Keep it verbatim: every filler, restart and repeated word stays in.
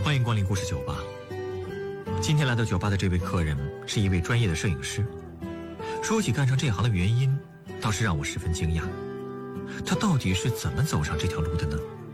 欢迎光临故事酒吧。今天来到酒吧的这位客人是一位专业的摄影师。说起干上这行的原因，倒是让我十分惊讶。他到底是怎么走上这条路的呢？